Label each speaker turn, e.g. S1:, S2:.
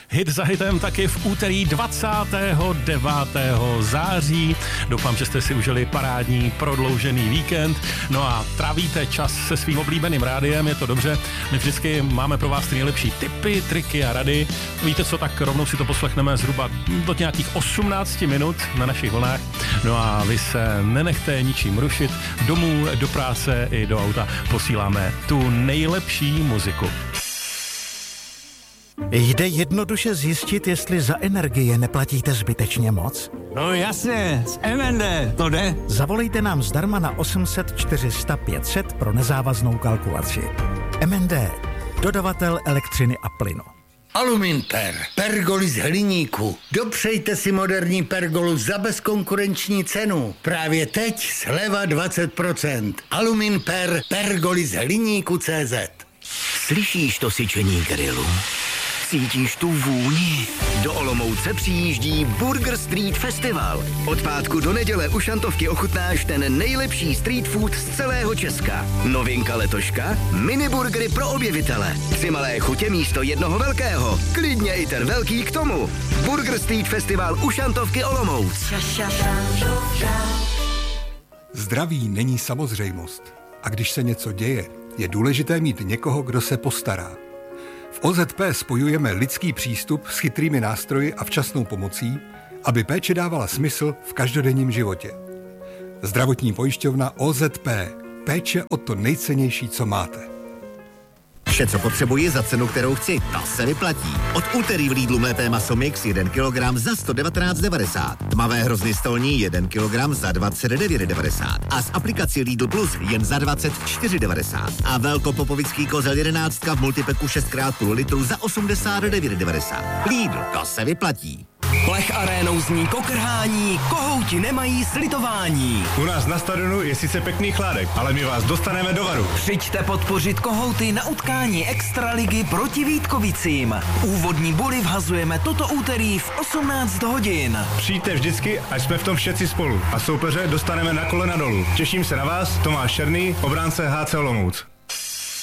S1: hit za hitem taky v úterý 29. září. Doufám, že jste si užili parádní prodloužený víkend. No a trávíte čas se svým oblíbeným rádiem, je to dobře. My vždycky máme pro vás ty nejlepší tipy, triky a rady. Víte co, tak rovnou si to poslechneme zhruba do nějakých 18 minut na našich vlnách. No a vy se nenechte ničím rušit. Domů, do práce i do auta posíláme tu nejlepší muziku.
S2: Jde jednoduše zjistit, jestli za energie neplatíte zbytečně moc?
S3: No jasně, z MND, to jde.
S2: Zavolejte nám zdarma na 800 400 500 pro nezávaznou kalkulaci. MND, dodavatel elektřiny a plynu.
S4: Aluminper, pergoly z hliníku. Dopřejte si moderní pergolu za bezkonkurenční cenu. Právě teď sleva 20%. Aluminper, pergoly z hliníku CZ.
S5: Slyšíš to syčení grilu? Cítíš tu vůni? Do Olomouce přijíždí Burger Street Festival. Od pátku do neděle u šantovky ochutnáš ten nejlepší street food z celého Česka. Novinka letoška? Miniburgery pro objevitele. 3 malé chutě místo jednoho velkého. Klidně i ten velký k tomu. Burger Street Festival u šantovky Olomouc.
S6: Zdraví není samozřejmost. A když se něco děje, je důležité mít někoho, kdo se postará. V OZP spojujeme lidský přístup s chytrými nástroji a včasnou pomocí, aby péče dávala smysl v každodenním životě. Zdravotní pojišťovna OZP. Péče o to nejcennější, co máte.
S7: Vše, co potřebuji za cenu, kterou chci, to se vyplatí. Od úterý v Lidlu mlété maso mix 1 kg za 119,90. Tmavé hrozny stolní 1 kg za 29,90. A z aplikací Lidl Plus jen za 24,90. A velkopopovický kozel 11 v multipeku 6x0 litru za 89,90. Lidl, to se vyplatí.
S5: Plech arénou zní kokrhání, kohouti nemají slitování.
S8: U nás na stadionu je sice pěkný chládek, ale my vás dostaneme do varu.
S5: Přijďte podpořit kohouty na utkání Extraligy proti Vítkovicím. Úvodní body vhazujeme toto úterý v 18 hodin.
S8: Přijďte vždycky, až jsme v tom všetci spolu. A soupeře dostaneme na kolena dolů. Těším se na vás, Tomáš Černý, obránce HC Olomouc.